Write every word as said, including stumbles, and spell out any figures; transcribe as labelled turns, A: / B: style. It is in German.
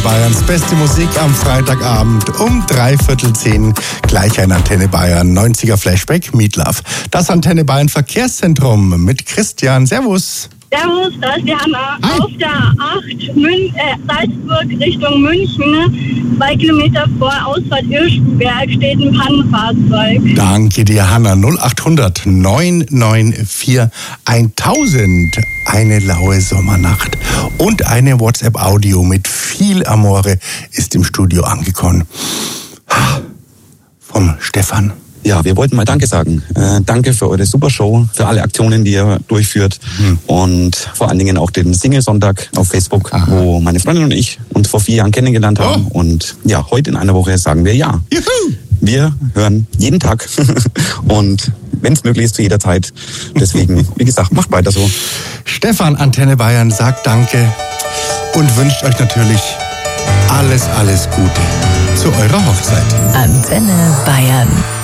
A: Bayerns beste Musik am Freitagabend um dreiviertel zehn. Gleich ein Antenne Bayern neunziger Flashback Meatloaf. Das Antenne Bayern Verkehrszentrum mit Christian. Servus.
B: Servus, da ist die Hanna.
A: Hi.
B: Auf der acht Mün äh, Salzburg Richtung München, zwei Kilometer vor Ausfahrt Irschenberg, steht ein Pannenfahrzeug.
A: Danke dir, Hanna. null achthundert neun neun vier tausend. Eine laue Sommernacht und eine WhatsApp-Audio mit viel Amore ist im Studio angekommen. Vom Stefan.
C: Ja, wir wollten mal Danke sagen. Äh, danke für eure super Show, für alle Aktionen, die ihr durchführt hm. und vor allen Dingen auch den Single-Sonntag auf Facebook, Aha. wo meine Freundin und ich uns vor vier Jahren kennengelernt haben. Oh. Und ja, heute in einer Woche sagen wir ja. Juhu. Wir hören jeden Tag und wenn es möglich ist, zu jeder Zeit. Deswegen, wie gesagt, macht weiter so.
A: Stefan, Antenne Bayern sagt Danke und wünscht euch natürlich alles, alles Gute zu eurer Hochzeit.
D: Antenne Bayern.